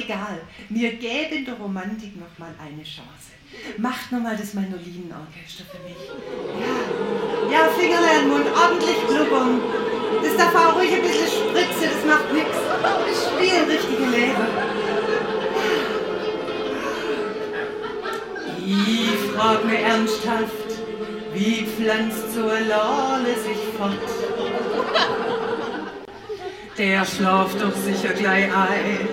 egal. Wir geben der Romantik noch mal eine Chance. Macht noch mal das Mandolinenorchester für mich. Ja, Fingerle an den Mund, ordentlich blubbern. Das darf auch ruhig ein bisschen spritzen, das macht nichts. Das spielen richtige Leben. Ich frag mich ernsthaft, wie pflanzt so eine Lale sich fort? Der schlaft doch sicher gleich ein.